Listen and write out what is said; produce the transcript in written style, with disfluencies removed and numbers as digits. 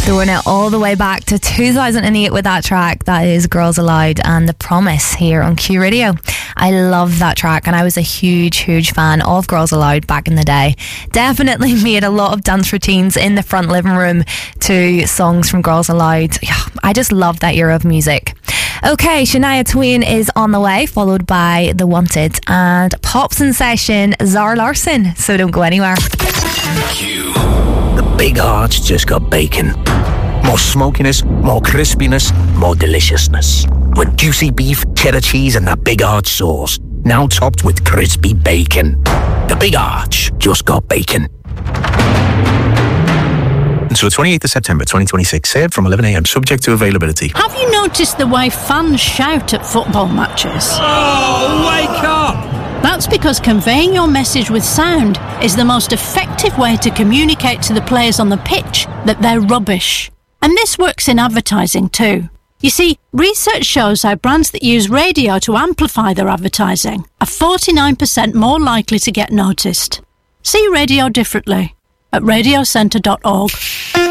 Throwing it all the way back to 2008 with that track. That is Girls Aloud and The Promise here on Q Radio. I love that track, and I was a huge fan of Girls Aloud back in the day. Definitely made a lot of dance routines in the front living room to songs from Girls Aloud. I just love that era of music. Okay, Shania Twain is on the way, followed by The Wanted and Pops in Session, Zara Larsson. So don't go anywhere. Q. The Big Arch just got bacon. More smokiness, more crispiness, more deliciousness. With juicy beef, cheddar cheese and that Big Arch sauce. Now topped with crispy bacon. The Big Arch just got bacon. Until the 28th of September 2026, served from 11 a.m, subject to availability. Have you noticed the way fans shout at football matches? Oh, wake up! That's because conveying your message with sound is the most effective way to communicate to the players on the pitch that they're rubbish. And this works in advertising too. You see, research shows how brands that use radio to amplify their advertising are 49% more likely to get noticed. See radio differently at radiocentre.org.